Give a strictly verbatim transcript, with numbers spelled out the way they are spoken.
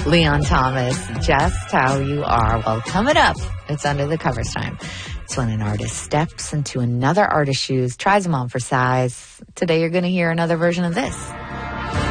Leon Thomas, Just How You Are. Well, coming up, it's Under the Covers time. It's when an artist steps into another artist's shoes, tries them on for size. Today you're going to hear another version of this.